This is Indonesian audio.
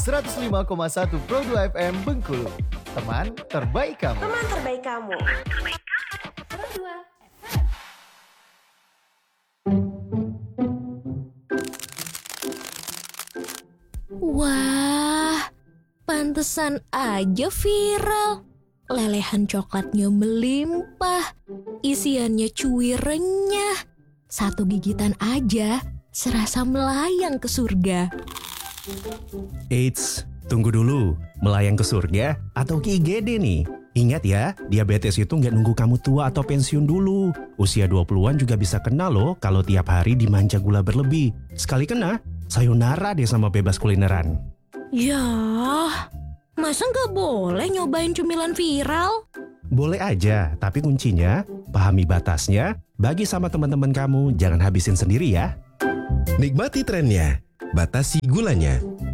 105,1 Pro 2 FM Bengkulu. Teman terbaik kamu. Teman terbaik kamu. Pro 2 Wah, pantesan aja viral. Lelehan coklatnya melimpah, isiannya cuy renyah. Satu gigitan aja, serasa melayang ke surga. Eits, tunggu dulu. Melayang ke surga atau ke IGD nih? Ingat ya, diabetes itu nggak nunggu kamu tua atau pensiun dulu. Usia 20-an juga bisa kena loh kalau tiap hari dimanja gula berlebih. Sekali kena, sayonara deh sama bebas kulineran. Yah, masa nggak boleh nyobain cemilan viral? Boleh aja, tapi kuncinya pahami batasnya, bagi sama teman-teman kamu, jangan habisin sendiri ya. Nikmati trennya, batasi gulanya.